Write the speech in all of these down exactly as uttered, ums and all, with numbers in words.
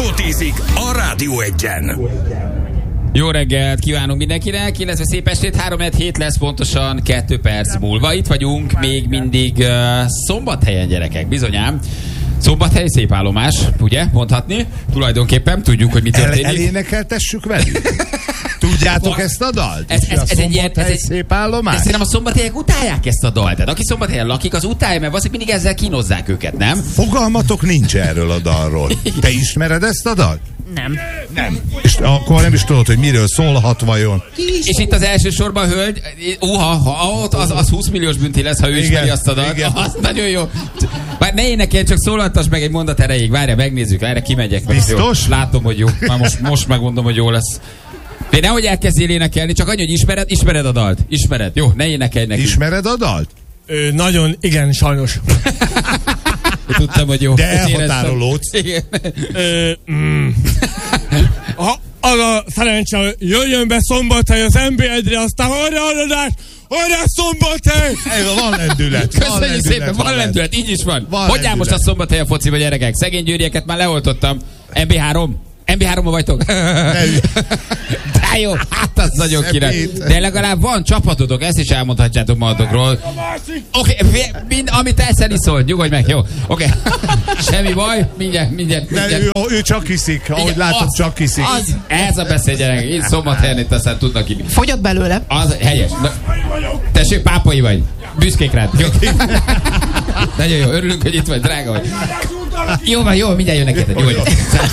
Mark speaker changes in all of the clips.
Speaker 1: Totézik a Rádió Egyen.
Speaker 2: Jó reggelt kívánunk mindenkinek, illetve szép estét, három hét lesz pontosan kettő perc múlva. Itt vagyunk még mindig uh, Szombathelyen, gyerekek, bizonyám. Szombathely szép állomás, ugye, mondhatni? Tulajdonképpen tudjuk, hogy mi történik.
Speaker 3: El, elénekeltessük velük? Tudjátok ezt a dalt?
Speaker 2: Ez, ez, ez egy ilyen, ez egy
Speaker 3: szép állomás?
Speaker 2: De szerintem a szombathelyek utálják ezt a dalt. Tehát aki Szombathelyen lakik, az utálja, mert valószínűleg mindig ezzel kínozzák őket, nem?
Speaker 3: Fogalmatok nincs erről a dalról. Te ismered ezt a dalt?
Speaker 4: Nem.
Speaker 3: Nem. És akkor nem is tudod, hogy miről szólhat vajon.
Speaker 2: És itt az első sorban a hölgy, uha, ha, az, az húsz milliós bünti lesz, ha ő ismeri azt a dalt. Az nagyon jó. Bár ne énekelj, csak szólaltass meg egy mondat erejéig. Várja, megnézzük, erre kimegyek.
Speaker 3: Biztos?
Speaker 2: Látom, hogy jó. Már most, most megmondom, hogy jó lesz. De nehogy elkezdjél énekelni, csak annyi, hogy ismered, ismered a dalt. Ismered. Jó, ne énekelj neki.
Speaker 3: Ismered a dalt?
Speaker 5: Ö, nagyon, igen, sajnos.
Speaker 2: Tudtam, hogy jó.
Speaker 3: De elhatárolódsz.
Speaker 5: Ö, mm. Ha, az a szerencse, hogy jöjjön be Szombathely az em bé egyre, aztán arra adás, arra Szombathely!
Speaker 3: Van lendület.
Speaker 2: Köszönjük
Speaker 3: van lendület,
Speaker 2: szépen, van lendület, így is van.
Speaker 3: van
Speaker 2: Hogy áll most a Szombathely a fociba, gyerekek? Szegény győrieket már leoltottam. em bé három? em bé háromban vagytok? De jó, hát az nagyon király. De legalább van csapatotok, ezt is elmondhatjátok magatokról. Oké, okay, amit eszed iszol, nyugodj meg, jó? Oké. Okay. Semmi baj, mindjárt, mindjárt, mindjárt.
Speaker 3: Ő, ő csak iszik, ahogy látod,
Speaker 2: az,
Speaker 3: csak iszik.
Speaker 2: Az, ez a beszél, gyerek. Itt Szombathelyen itt aztán tudnak inni.
Speaker 4: Fogyott belőle.
Speaker 2: Az helyes. Na, tessék, pápai vagy. Büszkék rád. Jó. Nagyon jó, örülünk, hogy itt vagy, drága vagy. Jó van, jó, mindjárt jönnek érted. Jó, jó.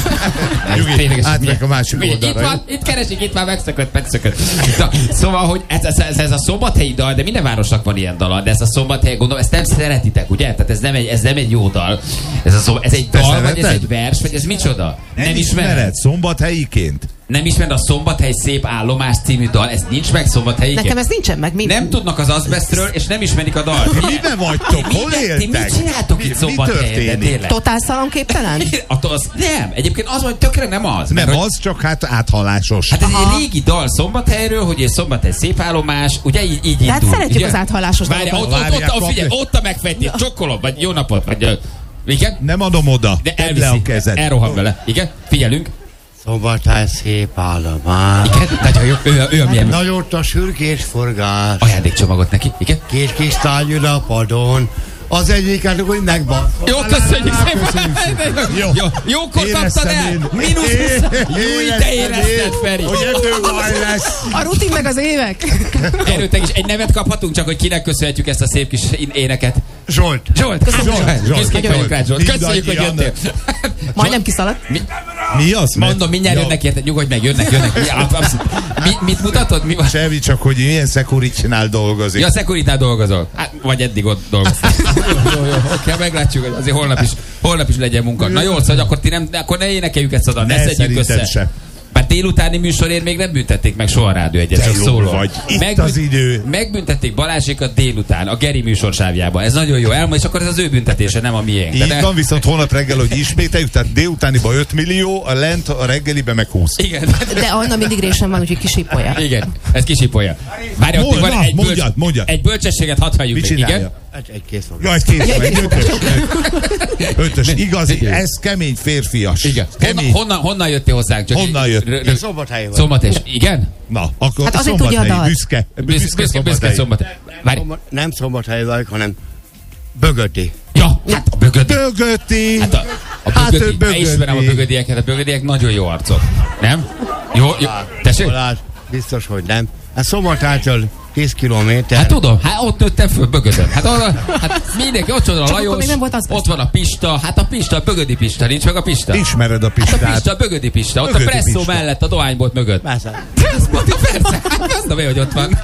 Speaker 3: Nyugi, átmegyek a másik oldalra.
Speaker 2: Itt van, itt keresik, itt már megszökött, megszökött. Na, szóval, hogy ez, ez, ez, ez a szombathelyi dal, de minden városnak van ilyen dala, de ez a Szombathely, gondolom, ezt nem szeretitek, ugye? Tehát ez nem egy, ez nem egy jó dal. Ez, a szombat, ez egy dal,
Speaker 3: szereted?
Speaker 2: vagy ez egy vers, vagy ez micsoda?
Speaker 3: Nem,
Speaker 2: nem
Speaker 3: ismered,
Speaker 2: ismered?
Speaker 3: szombathelyiként.
Speaker 2: Nem ismered a Szombathely szép állomás című dal, ez nincs meg Szombathelyiként?
Speaker 4: Nekem ez nincsen meg. Mi?
Speaker 2: Nem tudnak az azbestről, és nem ismerik a dalt.
Speaker 3: Miben vagytok? Hol
Speaker 2: Ti
Speaker 3: éltek?
Speaker 2: mit csináltok itt Szombathelyen? De tényleg.
Speaker 4: Totál szalonképtelen?
Speaker 2: Az, nem, egyébként az, hogy tökre nem az.
Speaker 3: Nem
Speaker 2: mert,
Speaker 3: az, csak hát áthalásos.
Speaker 2: Hát ez egy régi dal Szombathelyről, hogy egy Szombathely szép állomás, ugye így, így
Speaker 4: Tehát
Speaker 2: indul.
Speaker 4: szeretjük
Speaker 2: ugye?
Speaker 4: az áthallásos
Speaker 2: Várja, ott,
Speaker 4: dolgokat.
Speaker 2: ott, ott, ott, figyelj, ott a megfejtés, csokkolom, vagy jó napot, vagy igen?
Speaker 3: Nem adom oda.
Speaker 2: De
Speaker 3: Tedd
Speaker 2: elviszi,
Speaker 3: le a kezed.
Speaker 2: elrohan vele. Igen, figyelünk.
Speaker 6: Szombathely szép állomás.
Speaker 2: Igen, nagyon jó, ő, ő a milyen
Speaker 6: Nagyot a sürgés forgás.
Speaker 2: ajándékcsomagot neki, igen.
Speaker 6: Két kis tárgy ül a padon. Az egyiket, hogy megban.
Speaker 2: Jó, köszönjük szépen! Jó, jó, jókor kaptad el! Mínusz húsz! Jó, te érezted, Feri!
Speaker 3: Hogy ebből baj lesz.
Speaker 4: A rutin meg az évek.
Speaker 2: Erőtek is egy nevet kaphatunk, csak hogy kinek köszönhetjük ezt a szép kis éneket.
Speaker 6: Zsolt.
Speaker 2: Zsolt, köszönjük.
Speaker 3: Zsolt, Zsolt.
Speaker 2: Büszkék vagyunk rád, Zsolt. Köszönjük, hogy jöttél.
Speaker 4: Majdnem kiszaladt.
Speaker 2: Mi,
Speaker 3: Mi az?
Speaker 2: mondom, mindjárt
Speaker 3: Ja.
Speaker 2: jönnek érted, nyugodj meg, jönnek, jönnek. Ja, abszolút. Mi, mit mutatod? Mi van?
Speaker 3: Semmi, csak hogy milyen Securitinál dolgozik.
Speaker 2: Ja, a Securitál dolgozol. Hát, vagy eddig ott dolgoztál. Jó, jó, oké, meglátjuk, hogy azért holnap is, holnap is legyen munka. Na jól, szóval akkor, ti nem, akkor ne énekeljük ezt a dalt, ne,
Speaker 3: Ne,
Speaker 2: szedjük
Speaker 3: szerintem
Speaker 2: össze.
Speaker 3: se.
Speaker 2: Bár délutáni műsorért még nem büntették meg soha a Rádió Egyet, csak
Speaker 3: jó
Speaker 2: szóló.
Speaker 3: vagy. Itt az idő.
Speaker 2: Megbüntették Balázsékat délután, a Geri műsorsávjában. Ez nagyon jó elmond, és akkor ez az ő büntetése, nem a miénk.
Speaker 3: Így
Speaker 2: de
Speaker 3: van, viszont holnap reggel, hogy ismételjük, tehát délutániba öt millió, a lent a reggelibe meg húsz.
Speaker 2: Igen.
Speaker 4: De Anna mindig résen van, úgyhogy kisipolja.
Speaker 2: Igen, ez kisipolja. Várj, ott
Speaker 3: Mond-
Speaker 2: van
Speaker 3: na,
Speaker 2: egy,
Speaker 3: mondjad,
Speaker 2: bölcs,
Speaker 3: mondjad.
Speaker 2: egy bölcsességet hadd halljuk
Speaker 3: Mit
Speaker 2: még,
Speaker 3: csinálja?
Speaker 2: igen?
Speaker 6: Egy, egy kész van.
Speaker 3: Ja, egy kész van, egy ötös. Ötös, igazi,
Speaker 2: Igen.
Speaker 3: ez kemény férfias.
Speaker 2: Igen. Honnan,
Speaker 3: Kemény.
Speaker 2: honnan, honnan jöttél hozzánk? Csak
Speaker 3: Honnan
Speaker 2: így-
Speaker 3: jött?
Speaker 2: r- r-
Speaker 6: Én Szombathely vagy.
Speaker 2: Szombathely. Igen?
Speaker 3: Na, akkor
Speaker 4: Hát azért tudja a
Speaker 3: Szombathely,
Speaker 4: dalt.
Speaker 3: büszke.
Speaker 2: Büszke, büszke, büszke Szombathely. Várj.
Speaker 6: Szombat- Nem Szombathely vagyok, hanem Bögödi.
Speaker 2: Ja, hát a bögödi.
Speaker 3: Bögöti.
Speaker 2: Hát a, a
Speaker 3: Hát
Speaker 2: bögödi.
Speaker 3: ő bögödi.
Speaker 2: Ismerem a bögödieket, a bögödiek nagyon jó arcok. Nem? Jó, jó. Tessék?
Speaker 6: Balázs, biztos, hogy nem. Hát Szombathelytől tíz kilométer.
Speaker 2: Hát tudom, hát ott nőttem föl Bögödön. Hát, oda, hát mindenki, ott van a
Speaker 4: Csak akkor
Speaker 2: Lajos,
Speaker 4: még nem volt az
Speaker 2: ott van a Pista, hát a Pista, a Bögödi Pista, nincs meg a Pista.
Speaker 3: Ismered a
Speaker 2: Hát a
Speaker 3: Pistát.
Speaker 2: Pista, a Bögödi Pista, ott
Speaker 3: Bögödi
Speaker 2: a Presszó
Speaker 3: Pista.
Speaker 2: mellett, a dohánybolt mögött.
Speaker 6: Persze.
Speaker 2: Ez Pati, persze, hát az nem hogy ott van.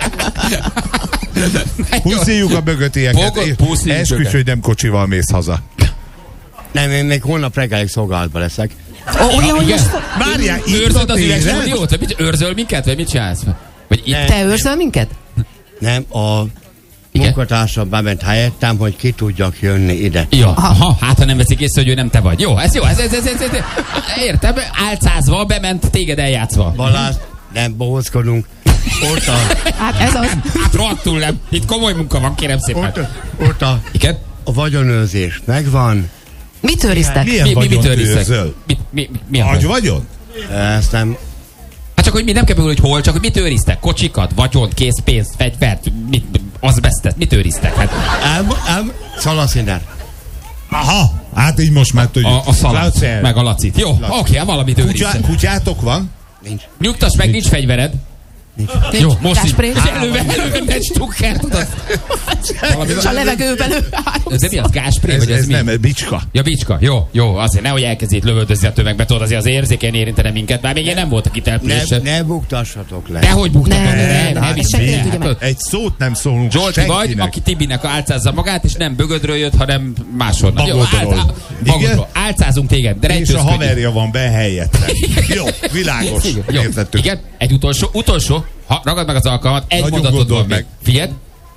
Speaker 3: Puszíjuk a bögötieket.
Speaker 2: Fogod, puszíjuk
Speaker 3: Esküdj,
Speaker 2: őket.
Speaker 3: hogy nem kocsival mész haza.
Speaker 6: Nem, én még holnap reggelig szolgálatban leszek.
Speaker 4: Ó, ugye, hogy
Speaker 2: igen.
Speaker 4: most
Speaker 3: Várjál, itt
Speaker 2: Őrzöd
Speaker 3: a
Speaker 2: az
Speaker 3: téren?
Speaker 2: üvegstúdiót? Vagy mit, őrzöl minket? Vagy mit csinálsz? Vagy itt?
Speaker 6: Ne.
Speaker 4: te őrzöl minket?
Speaker 6: Nem, a
Speaker 2: Igen?
Speaker 6: munkatársam bement helyettem, hogy ki tudjak jönni ide.
Speaker 2: Ja, aha, hát ha nem veszik észre, hogy ő nem te vagy. Jó, ez jó, ez, ez, ez, ez, ez értem, álcázva, bement téged eljátszva.
Speaker 6: Balázs, nem bohózkodunk. Ott a,
Speaker 4: Hát ez az.
Speaker 2: Hát rohadtul nem. Itt komoly munka van, kérem szépen.
Speaker 6: ott, ott a,
Speaker 2: Igen?
Speaker 6: a vagyonőrzés megvan,
Speaker 4: Mit őriztek?
Speaker 3: Milyen
Speaker 2: Mi, mi, mit
Speaker 3: vagyont
Speaker 2: őriztek?
Speaker 3: őrzöl?
Speaker 2: Mi, mi, mi, mi a
Speaker 3: Agy
Speaker 2: baj?
Speaker 3: vagyon?
Speaker 6: Ezt nem.
Speaker 2: Hát csak, hogy mi nem kell hogy hol, csak hogy mit őriztek? Kocsikat, vagyont, készpénzt, fegyvert, mit, azbesztet, mit őriztek? Hát
Speaker 6: Ám, ám, szalasziner.
Speaker 3: Aha, hát így most már tudjuk.
Speaker 2: a, a szalat,
Speaker 3: Laci.
Speaker 2: meg a lacit. Jó, oké, okay, valamit
Speaker 3: Kutya,
Speaker 2: őriztek.
Speaker 3: kutyátok van?
Speaker 6: Nincs.
Speaker 2: Nyugtass meg, nincs fegyvered.
Speaker 4: Nincs
Speaker 2: Jó, most így.
Speaker 4: gázspray?
Speaker 2: És előve, előve egy stukkert, tudod? Valami-
Speaker 4: És a levegőben ő
Speaker 2: Ez mi az, gázspré,
Speaker 3: Ez,
Speaker 2: vagy ez,
Speaker 3: ez
Speaker 2: mi?
Speaker 3: nem, ez bicska.
Speaker 2: Ja, bicska. Jó, jó, azért nehogy elkezdjét lövöldözni a tömegbe, tudod, azért az érzékeny érintene minket, már még én nem voltak itt
Speaker 6: Ne,
Speaker 2: elpülésen.
Speaker 6: ne buktassatok le.
Speaker 2: Dehogy buktatok,
Speaker 4: Nem,
Speaker 2: ne,
Speaker 4: nem,
Speaker 2: ne,
Speaker 4: nem,
Speaker 2: ne,
Speaker 4: ez senki nem tudja meg.
Speaker 3: Egy szót nem szólunk
Speaker 2: Zsolti vagy,
Speaker 3: senkinek.
Speaker 2: aki Tibinek álcázza magát, és nem bögödről jött, hanem máshonnan. Jó,
Speaker 3: Magodról.
Speaker 2: álc- Magodról. Álcázunk téged, de
Speaker 3: És a
Speaker 2: rejtőzködjünk.
Speaker 3: haverja van be helyette. Jó, világos.
Speaker 2: Igen, jó.
Speaker 3: Értettük.
Speaker 2: Igen, egy utolsó, utolsó, ha ragad meg az alkalmat, egy
Speaker 3: Nagyon
Speaker 2: mondatod van
Speaker 3: gondold
Speaker 2: még.
Speaker 3: meg.
Speaker 2: Figyeld.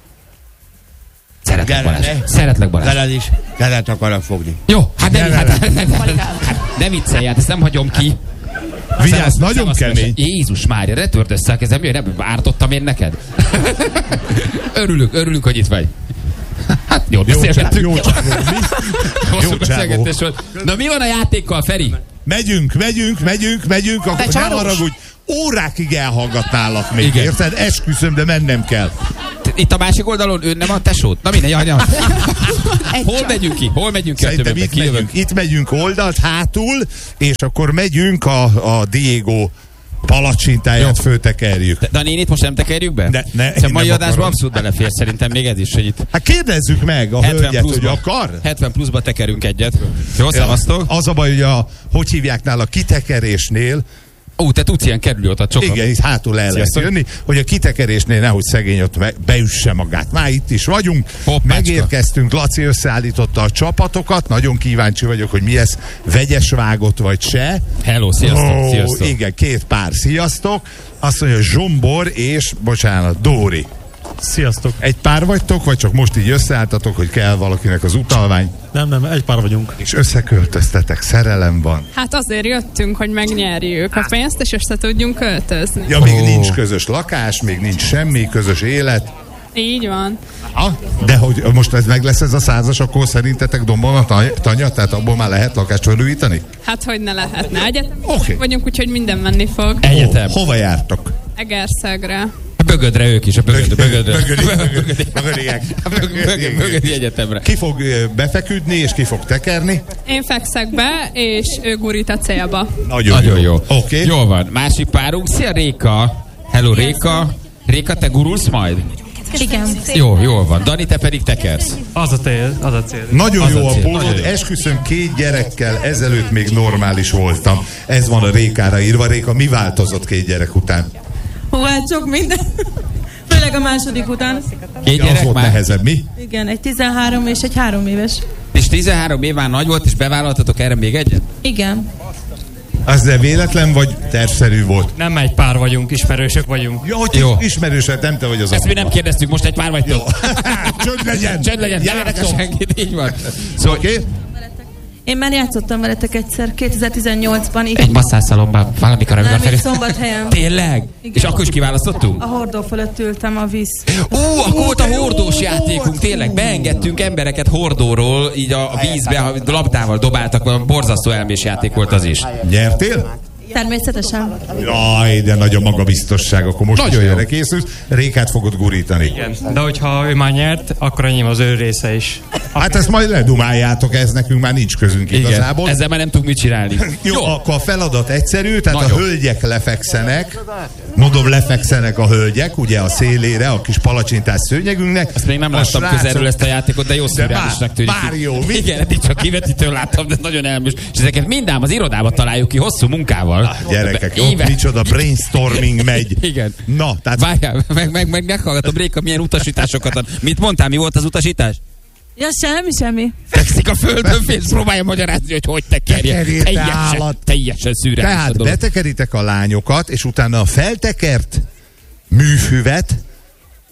Speaker 2: Szeretlek,
Speaker 6: Gyere,
Speaker 2: Balázs.
Speaker 6: ne.
Speaker 2: Szeretlek, Balázs.
Speaker 6: Veled is kezet akarok fogni.
Speaker 2: Jó, hát ne,
Speaker 3: Gyere,
Speaker 2: hát,
Speaker 3: gyere.
Speaker 2: hát, hát, hát, hát, ne viccelj, hát ezt nem hagyom ki.
Speaker 3: Vigyázz,
Speaker 2: Szevasz,
Speaker 3: nagyon
Speaker 2: szevasz,
Speaker 3: kemény.
Speaker 2: mese. Jézus Mária, ne törd össze a kezem, jöjj, nem ártottam én neked. Örülünk, örülünk, hogy itt vagy. Hát jól
Speaker 3: Jó,
Speaker 2: beszélgettünk.
Speaker 3: jó csávó. Mi?
Speaker 2: Hosszú
Speaker 3: Jó
Speaker 2: beszélgetés volt. Na mi van a játékkal, Feri?
Speaker 3: Megyünk, megyünk, megyünk, megyünk, akkor nem
Speaker 4: csavarós?
Speaker 3: haragudj, órákig elhallgatnálak még,
Speaker 2: Igen.
Speaker 3: érted? Esküszöm, de mennem kell.
Speaker 2: Itt a másik oldalon ő nem a tesót. Na mindegy, anya. Hol megyünk ki? Hol megyünk ki a
Speaker 3: Szerintem
Speaker 2: többiek?
Speaker 3: itt megyünk, itt megyünk oldalt, hátul, és akkor megyünk a, a Diego palacsintáját föltekerjük.
Speaker 2: De a nénit most nem tekerjük be?
Speaker 3: Ne, ne,
Speaker 2: Szóval
Speaker 3: én
Speaker 2: mai
Speaker 3: nem
Speaker 2: adásban
Speaker 3: akarom.
Speaker 2: abszolút belefér szerintem még ez is, hogy itt
Speaker 3: Hát kérdezzük meg a
Speaker 2: hetven
Speaker 3: hölgyet, hogy
Speaker 2: pluszba,
Speaker 3: akar.
Speaker 2: hetven pluszba tekerünk egyet. Jó, szevasztok.
Speaker 3: Az a baj, hogy a, hogy hívják nála, a kitekerésnél,
Speaker 2: Ó, te tudsz ilyen kerülőutat sokan.
Speaker 3: igen, itt hátul el lehet
Speaker 2: Sziasztok.
Speaker 3: jönni, hogy a kitekerésnél nehogy szegény ott me- beüsse magát. Már itt is vagyunk,
Speaker 2: Hoppácska.
Speaker 3: megérkeztünk, Laci összeállította a csapatokat, nagyon kíváncsi vagyok, hogy mi ez, vegyes vágott vagy se.
Speaker 2: Hello, sziasztok,
Speaker 3: Ó,
Speaker 2: sziasztok.
Speaker 3: igen, két pár, sziasztok. Azt mondja, Zsombor és, bocsánat, Dóri.
Speaker 7: Sziasztok!
Speaker 3: Egy pár vagytok, vagy csak most így összeálltatok, hogy kell valakinek az utalvány,
Speaker 7: Nem, nem, egy pár vagyunk.
Speaker 3: és összeköltöztetek, szerelem van.
Speaker 8: Hát azért jöttünk, hogy megnyerjük a pénzt, és össze tudjunk költözni.
Speaker 3: Ja, még
Speaker 2: Ó.
Speaker 3: nincs közös lakás, még nincs semmi, közös élet.
Speaker 8: Így van.
Speaker 3: Ha? De hogy most ez meg lesz ez a százas, akkor szerintetek dombon a tany- tanya? Tehát abból már lehet lakást felújítani?
Speaker 8: Hát, hogy ne lehetne. Egyetem
Speaker 3: Oké.
Speaker 8: vagyunk, úgyhogy minden menni fog.
Speaker 2: Egyetem.
Speaker 3: Ó, hova jártok?
Speaker 8: Egerszegre.
Speaker 2: A bögödre ők is, a bögödre, bögödre.
Speaker 3: Bögödi, bögödi, bögödiek.
Speaker 2: A bögödi, bögödi, bögödi egyetemre.
Speaker 3: Ki fog ö, befeküdni, és ki fog tekerni?
Speaker 8: Én fekszek be, és ő gurít a célba.
Speaker 3: Nagyon,
Speaker 2: Nagyon jó.
Speaker 3: Oké. Okay.
Speaker 2: Jól van. Másik párunk. Szia, Réka. Hello, Réka. Réka, te gurulsz majd?
Speaker 9: Igen.
Speaker 2: Jó, jól van. Dani, te pedig tekersz.
Speaker 7: Az a cél, az a cél.
Speaker 3: Nagyon
Speaker 2: Az
Speaker 3: jó
Speaker 2: a
Speaker 3: a
Speaker 2: cél,
Speaker 3: pólód,
Speaker 2: nagyon jó.
Speaker 3: esküszöm, két gyerekkel ezelőtt még normális voltam. Ez van a Rékára írva. Réka, mi változott két gyerek után?
Speaker 9: Hú, hát sok minden. Főleg a második után.
Speaker 2: Két
Speaker 3: Az
Speaker 2: gyerek
Speaker 3: volt
Speaker 2: már?
Speaker 3: nehezebb, mi?
Speaker 9: Igen, egy tizenhárom és egy három éves.
Speaker 2: És tizenhárom év már nagy volt, és bevállaltatok erre még egyet?
Speaker 9: Igen.
Speaker 3: Az de véletlen, vagy tervszerű volt?
Speaker 7: Nem egy pár vagyunk, ismerősök vagyunk.
Speaker 3: Ja, hogy
Speaker 2: Jó.
Speaker 3: ismerősed, nem te vagy az
Speaker 2: Ezt mi
Speaker 3: apa.
Speaker 2: nem kérdeztük, most egy pár vagytok.
Speaker 3: Csönd legyen!
Speaker 2: Csönd legyen, ne verjetek
Speaker 3: Játszom.
Speaker 2: senkit, így van. Szóval
Speaker 3: Oké? Okay.
Speaker 9: Én már játszottam veletek egyszer, kétezer-tizennyolcban. Így.
Speaker 2: egy masszászalomban valamikor,
Speaker 9: Nem,
Speaker 2: amivel
Speaker 9: itt Szombathelyen.
Speaker 2: Tényleg?
Speaker 9: Igen.
Speaker 2: És akkor is kiválasztottunk?
Speaker 9: A hordó fölött ültem a víz.
Speaker 2: Ó, akkor volt a hordós játékunk, tényleg beengedtünk embereket hordóról, így a a vízbe, a labdával dobáltak, valami borzasztó elmés játék volt az is.
Speaker 3: Nyertél?
Speaker 9: Természetesen.
Speaker 3: Jaj, de nagy a magabiztosság, akkor most
Speaker 2: Nagyon
Speaker 3: is
Speaker 2: jó.
Speaker 3: erre készülsz. Rékát fogod gurítani.
Speaker 7: Igen. De hogyha ő már nyert, akkor enyém az ő része is.
Speaker 3: Hát ezt majd ledumáljátok, ez nekünk már nincs közünk igazából.
Speaker 2: Igen, ezzel már nem tudunk mit csinálni.
Speaker 3: Jó,
Speaker 2: Jó.
Speaker 3: akkor a feladat egyszerű, tehát
Speaker 2: Nagyon.
Speaker 3: a hölgyek lefekszenek, mondom lefekszenek a hölgyek, ugye a szélére, a kis palacsintás szőnyegünknek.
Speaker 2: Ezt még nem
Speaker 3: A
Speaker 2: láttam
Speaker 3: srácok-
Speaker 2: közelről ezt a játékot, de jó
Speaker 3: De
Speaker 2: szürreálisnak
Speaker 3: bár-
Speaker 2: tűnik.
Speaker 3: bár jó, mi?
Speaker 2: Igen, eddig csak kivetítőn láttam, de nagyon elműs. És ezeket mindám az irodába találjuk ki hosszú munkával.
Speaker 3: Gyerekek, jó,
Speaker 2: Éve-
Speaker 3: micsoda brainstorming megy.
Speaker 2: Igen.
Speaker 3: Na, tehát
Speaker 2: Várjál, meg, meg, meg meghallgatom, Réka, milyen utasításokat ad. Mit mondtál, mi volt az utasítás?
Speaker 9: Ja, semmi, semmi.
Speaker 2: Fekszik a földön, félsz, próbálja magyarázni, hogy hogy tekerje.
Speaker 3: Tekerjél, te
Speaker 2: Teljesen,
Speaker 3: állat.
Speaker 2: teljesen szürreális a
Speaker 3: Tehát
Speaker 2: dolog.
Speaker 3: betekeritek a lányokat, és utána a feltekert műfüvet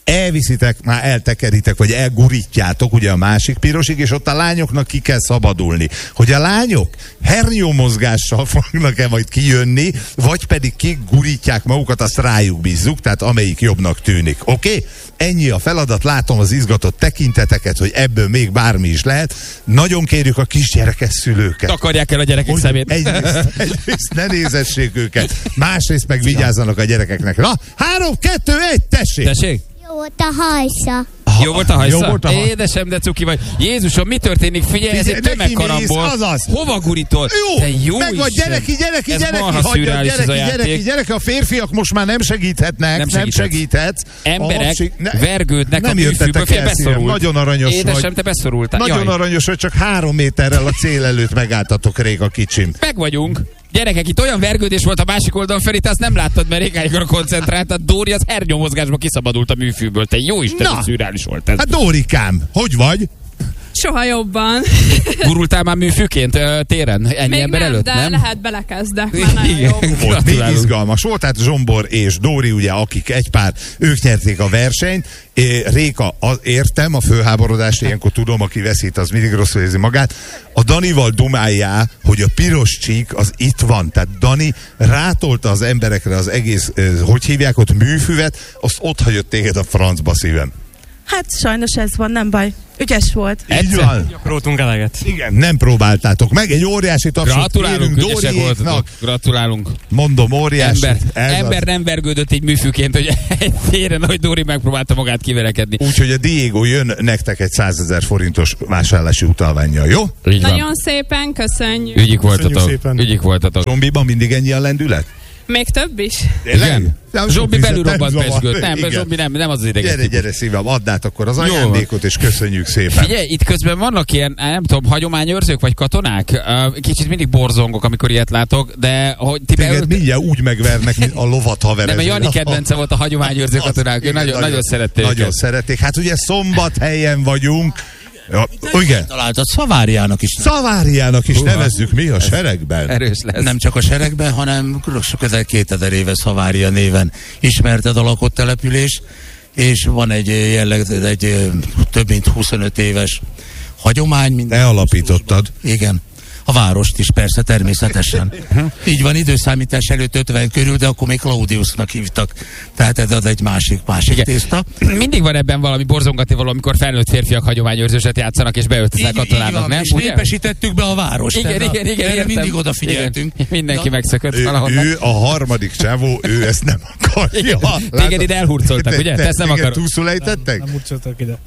Speaker 3: elviszitek, már eltekeritek, vagy elgurítjátok ugye a másik pirosig, és ott a lányoknak ki kell szabadulni. Hogy a lányok hernyómozgással fognak-e majd kijönni, vagy pedig kigurítják magukat, azt rájuk bízzuk, tehát amelyik jobbnak tűnik. Oké? Okay? Ennyi a feladat, látom az izgatott tekinteteket, hogy ebből még bármi is lehet. Nagyon kérjük a kisgyerekes szülőket.
Speaker 2: Takarják el a gyerekek szemét.
Speaker 3: Egyrészt, egyrészt ne nézessék őket, másrészt meg vigyázzanak a gyerekeknek. Na, három, kettő, egy, tessék!
Speaker 2: Tessék?
Speaker 10: Jó volt a hajsza.
Speaker 2: Jó volt a hajsza?
Speaker 3: Jó volt a hajsza.
Speaker 2: Édesem, de cuki vagy. Jézusom, mi történik? Figyelj, ez egy tömegkarambol. Hova gurítod?
Speaker 3: Jó,
Speaker 2: te jó
Speaker 3: meg vagy, gyereki, gyereki,
Speaker 2: ez
Speaker 3: gyereki,
Speaker 2: marha
Speaker 3: hagyjad,
Speaker 2: szürreális ez a
Speaker 3: gyereki,
Speaker 2: játék.
Speaker 3: gyereki, gyereki, a férfiak most már nem segíthetnek, nem, nem segíthetsz.
Speaker 2: Emberek
Speaker 3: habsik, ne,
Speaker 2: vergődnek
Speaker 3: nem
Speaker 2: a műfűből, fél beszorult.
Speaker 3: Nagyon aranyos
Speaker 2: Édesem,
Speaker 3: vagy.
Speaker 2: te beszorultál.
Speaker 3: Nagyon
Speaker 2: Jaj.
Speaker 3: aranyos, hogy csak három méterrel a cél előtt megálltatok, Réka kicsim.
Speaker 2: Meg vagyunk. Gyerekek, itt olyan vergődés volt a másik oldalon felé, te azt nem láttad, mert Rékáikra koncentrált, tehát Dóri az hernyómozgásba kiszabadult a műfűből. Te jó Isten, hogy szürreális volt ez.
Speaker 3: Hát Dórikám, hogy vagy?
Speaker 8: Soha jobban.
Speaker 2: Gurultál már műfűként ö, téren? Ennyi
Speaker 8: Még
Speaker 2: ember
Speaker 8: nem,
Speaker 2: előtt,
Speaker 8: de
Speaker 2: nem?
Speaker 8: lehet belekezdek, már nagyon jó.
Speaker 3: Volt, még izgalmas volt, tehát Zsombor és Dóri, ugye, akik egy pár, ők nyerték a versenyt. É, Réka, az, értem a fölháborodást, ilyenkor tudom, aki veszít, az mindig rosszul érzi magát. A Danival dumáljá, hogy a piros csík az itt van. Tehát Dani rátolta az emberekre az egész, eh, hogy hívják ott, műfüvet, azt ott hagyott téged a francba, szívem.
Speaker 9: Hát sajnos ez van, nem baj. Ügyes volt.
Speaker 3: Így van.
Speaker 7: Gyakoroltunk eleget.
Speaker 3: Igen, nem próbáltátok meg. Egy óriási tapsot
Speaker 2: Gratulálunk,
Speaker 3: kérünk
Speaker 2: ügyesek voltatok.
Speaker 3: Dóriéknak.
Speaker 2: Gratulálunk.
Speaker 3: Mondom, óriási.
Speaker 2: Ember,
Speaker 3: Ez
Speaker 2: ember
Speaker 3: az.
Speaker 2: nem vergődött így műfűként, hogy egy téren, hogy Dóri megpróbálta magát kiverekedni.
Speaker 3: Úgyhogy a Diego jön nektek egy százezer forintos vásárlási utalvánnyal, jó?
Speaker 2: Így van.
Speaker 8: Nagyon szépen köszönjük.
Speaker 2: Ügyik voltatok.
Speaker 5: szépen.
Speaker 2: Ügyik voltatok.
Speaker 3: Zombiban mindig ennyi a lendület?
Speaker 8: Még több is?
Speaker 2: Igen. Zsombi belül robbant pesgőt. Nem,
Speaker 3: Igen.
Speaker 2: Zsombi nem, nem az az ideges.
Speaker 3: Gyere, gyere szívem, add át akkor az
Speaker 2: Jó
Speaker 3: ajándékot, és köszönjük szépen.
Speaker 2: Figyelj, itt közben vannak ilyen, nem tudom, hagyományőrzők vagy katonák? Kicsit mindig borzongok, amikor ilyet látok, de hogy ti
Speaker 3: Téged
Speaker 2: beült...
Speaker 3: mindjárt úgy megvernek, mint a lovat haverező.
Speaker 2: Nem, a Jani kedvence volt a hagyományőrző katonák, ő nagyon, nagyon szerették.
Speaker 3: Nagyon szerették. Hát ugye Szombathelyen vagyunk. Ja, igen.
Speaker 11: Találtad Szaváriának is.
Speaker 3: Szaváriának is nevezzük mi a seregben.
Speaker 2: Erős lesz.
Speaker 11: Nem csak a seregben, hanem közel kétezer éve Szavária néven ismerted a lakott település, és van egy jelleg, egy több mint huszonöt éves hagyomány.
Speaker 3: Te alapítottad.
Speaker 11: Igen. A várost is persze, természetesen. Így van, időszámítás előtt ötven körül, de akkor még Claudiusnak hívtak. Tehát ez az egy másik, másik
Speaker 2: Igen.
Speaker 11: tészta.
Speaker 2: Mindig van ebben valami borzongatni való, amikor felnőtt férfiak hagyományőrzőset játszanak és beöltöznek katonának, nem?
Speaker 11: És
Speaker 2: Ugye?
Speaker 11: népesítettük be a várost.
Speaker 2: Igen,
Speaker 11: erre,
Speaker 2: igen, igen,
Speaker 11: erre
Speaker 2: értem.
Speaker 11: mindig odafigyeltünk.
Speaker 2: Igen. Mindenki
Speaker 11: Ja.
Speaker 2: megszökött
Speaker 3: Ő,
Speaker 2: valahonnan.
Speaker 3: ő a harmadik csávó, ő ezt nem akarja.
Speaker 2: Igen.
Speaker 3: Látod?
Speaker 2: Téged ide elhurcoltak, ugye? Te ezt nem akarod.
Speaker 3: Túlszul ejtettek?
Speaker 5: Nem utcoltak ide.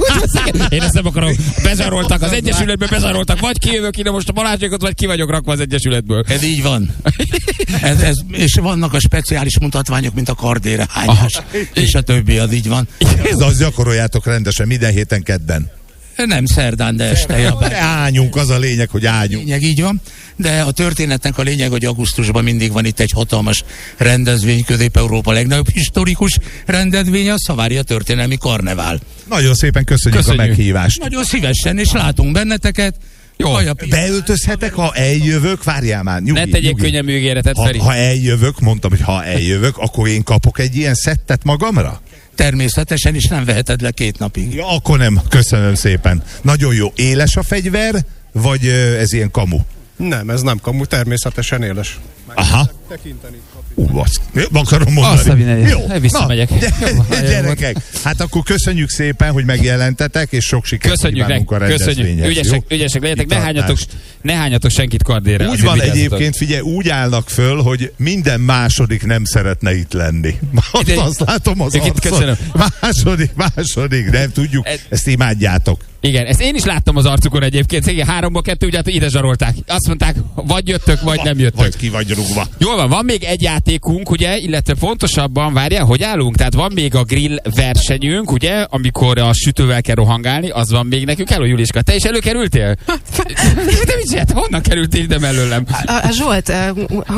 Speaker 2: Én ezt nem akarom. Bezsaroltak az egyesületből, bezsaroltak. Vagy kijövök ide most a Balázsékot, vagy ki vagyok rakva az egyesületből.
Speaker 11: Ez így van. Ez, ez, és vannak a speciális mutatványok, mint a kardérehányás, és a többi, az így van.
Speaker 3: Ez az gyakoroljátok rendesen minden héten kedden.
Speaker 11: Nem szerdán, de este. Ja,
Speaker 3: De ágyunk, az a lényeg, hogy ágyunk.
Speaker 11: lényeg így van, de a történetnek a lényeg, hogy augusztusban mindig van itt egy hatalmas rendezvény, Közép-Európa legnagyobb historikus rendezvény, a Szavária történelmi karnevál.
Speaker 3: Nagyon szépen köszönjük,
Speaker 2: Köszönjük.
Speaker 3: a meghívást.
Speaker 11: Nagyon szívesen, és látunk benneteket.
Speaker 2: Jó.
Speaker 3: Beöltözhetek, ha eljövök? Várjál már, nyugi,
Speaker 2: Ne tegyék
Speaker 3: nyugi.
Speaker 2: könnyen ígéretet, Feri.
Speaker 3: Ha, ha eljövök, mondtam, hogy ha eljövök, akkor én kapok egy ilyen szettet magamra?
Speaker 11: Természetesen, és nem veheted le két napig.
Speaker 3: Ja, akkor nem. Köszönöm szépen. Nagyon jó. Éles a fegyver, vagy ö, ez ilyen kamu?
Speaker 5: Nem, ez nem kamu, természetesen éles.
Speaker 3: Aha.
Speaker 5: Tekinteni.
Speaker 3: Ú, azt akarom mondani.
Speaker 2: Azt a mindenit.
Speaker 3: Jó.
Speaker 2: Visszamegyek.
Speaker 3: Na,
Speaker 2: Jó, jó
Speaker 3: gyerekek, hát akkor köszönjük szépen, hogy megjelentetek, és sok sikert
Speaker 2: Köszönjük,
Speaker 3: kívánunk a
Speaker 2: nek, köszönjük.
Speaker 3: rendezvényhez.
Speaker 2: Ügyesek,
Speaker 3: jó?
Speaker 2: ügyesek legyetek, ne
Speaker 3: Kitartást.
Speaker 2: hányatok, ne hányatok senkit kardére.
Speaker 3: Úgy
Speaker 2: azért
Speaker 3: van
Speaker 2: vigyázzatok.
Speaker 3: egyébként, figyelj, úgy állnak föl, hogy minden második nem szeretne itt lenni. Azt,
Speaker 2: Ide-
Speaker 3: azt látom az
Speaker 2: Ők itt
Speaker 3: arcon.
Speaker 2: köszönöm.
Speaker 3: Második, második, nem tudjuk,
Speaker 2: Ez-
Speaker 3: ezt imádjátok.
Speaker 2: Igen, ezt én is láttam az arcukon egyébként. Igen, háromból kettő, ugye hát ide zsarolták. Azt mondták, vagy jöttök, vagy nem jöttök.
Speaker 3: Vagy ki vagy rúgva.
Speaker 2: Jól van, van még egy játékunk, ugye, illetve pontosabban, várjál, hogy állunk? Tehát van még a grill versenyünk, ugye, amikor a sütővel kell rohangálni, az van még nekünk. Hello, Juliska, te is előkerültél? De mit csinált? Honnan kerültél ide mellőlem?
Speaker 4: A, a Zsolt uh,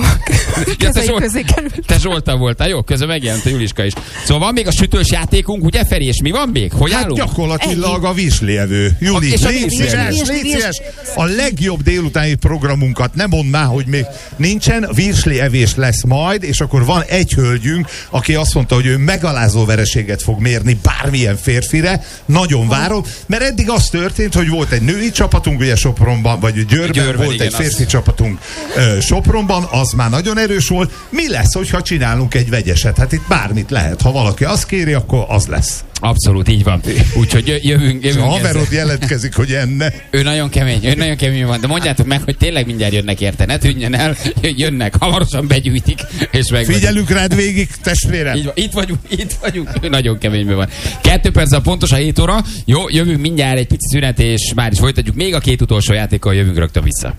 Speaker 2: te
Speaker 4: kezei
Speaker 2: Zsolt-
Speaker 4: közé került.
Speaker 2: Te Zsoltal voltál, jó, közben megjelent a Juliska is. Szóval van még a sütős játékunk, ugye, Feri, és mi van még? Hogy
Speaker 3: Hát
Speaker 2: állunk?
Speaker 3: gyakorlatilag a virslievő. Juli,
Speaker 2: és a
Speaker 3: légy
Speaker 2: virslievő.
Speaker 3: szíves,
Speaker 9: Virsli,
Speaker 3: légy
Speaker 9: virsli.
Speaker 3: szíves. A legjobb délutáni programunkat, nem mondd már, hogy még nincsen, virsli evés lesz majd, és akkor van egy hölgyünk, aki azt mondta, hogy ő megalázó vereséget fog mérni bármilyen férfire. Nagyon várom, mert eddig az történt, hogy volt egy női csapatunk, ugye Sopronban, vagy Győrben, Győrben volt igen, egy férfi az... csapatunk uh, Sopronban, az már nagyon erős volt. Mi lesz, hogyha csinálunk egy vegyeset? Hát itt bármit lehet. Ha valaki azt kéri, akkor az lesz.
Speaker 2: Abszolút, így van. Úgyhogy jövünk, jövünk.
Speaker 3: A haverod jelentkezik, hogy enne.
Speaker 2: Ő nagyon kemény, ő nagyon kemény van, de mondjátok meg, hogy tényleg mindjárt jönnek érte, ne tűnjön el, jönnek, hamarosan begyűjtik, és meg.
Speaker 3: Figyelünk rád végig, testvérem.
Speaker 2: Így van, itt vagyunk, itt vagyunk, ő nagyon keményben van. Kettő perccel pontos a hét óra, jó, jövünk mindjárt egy pici szünet, és már is folytatjuk, még a két utolsó játékkal jövünk rögtön vissza.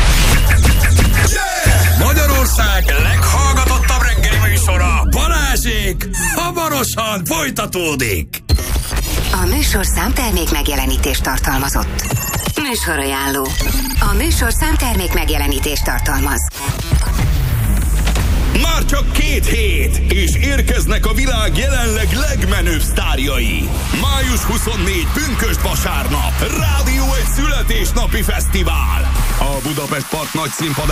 Speaker 1: Magyarország leghallgatottabb reggeli műsora, Balázsék, hamarosan folytatódik.
Speaker 12: A műsor számtermék megjelenítést tartalmazott. Műsorajánló. A műsor számtermék megjelenítést tartalmaz.
Speaker 1: Már csak két hét, és érkeznek a világ jelenleg legmenőbb sztárjai. május huszonnégy pünkösd vasárnap. Rádió egy születésnapi fesztivál. A Budapest Park nagy színpadán